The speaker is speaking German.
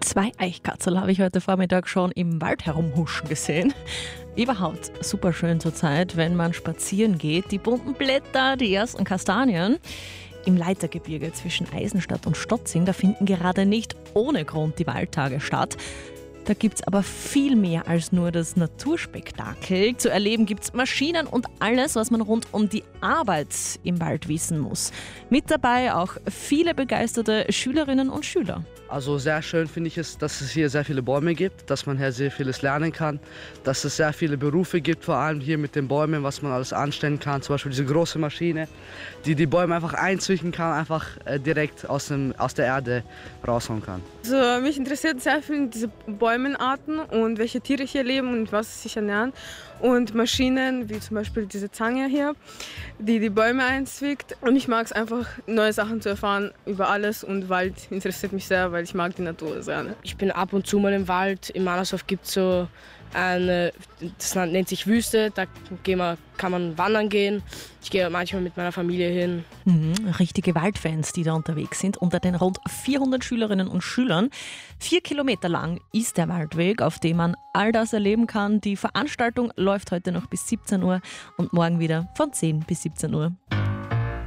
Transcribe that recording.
2 Eichkatzel habe ich heute Vormittag schon im Wald herumhuschen gesehen. Überhaupt super schön zur Zeit, wenn man spazieren geht. Die bunten Blätter, die ersten Kastanien. Im Leitergebirge zwischen Eisenstadt und Stotzing, da finden gerade nicht ohne Grund die Waldtage statt. Da gibt es aber viel mehr als nur das Naturspektakel. Zu erleben gibt es Maschinen und alles, was man rund um die Arbeit im Wald wissen muss. Mit dabei auch viele begeisterte Schülerinnen und Schüler. Also sehr schön finde ich es, dass es hier sehr viele Bäume gibt, dass man hier sehr vieles lernen kann, dass es sehr viele Berufe gibt, vor allem hier mit den Bäumen, was man alles anstellen kann. Zum Beispiel diese große Maschine, die die Bäume einfach einzüchten kann, einfach direkt aus der Erde raushauen kann. Also mich interessiert sehr viel diese Bäumenarten und welche Tiere hier leben und was sie sich ernähren. Und Maschinen, wie zum Beispiel diese Zange hier, die die Bäume einzwickt. Und ich mag es einfach, neue Sachen zu erfahren über alles. Und Wald interessiert mich sehr, weil ich mag die Natur sehr. Ich bin ab und zu mal im Wald. In Mannersdorf gibt es so das nennt sich Wüste, da kann man wandern gehen. Ich gehe manchmal mit meiner Familie hin. Richtige Waldfans, die da unterwegs sind. Unter den rund 400 Schülerinnen und Schülern. 4 Kilometer lang ist der Waldweg, auf dem man all das erleben kann. Die Veranstaltung läuft heute noch bis 17 Uhr und morgen wieder von 10 bis 17 Uhr.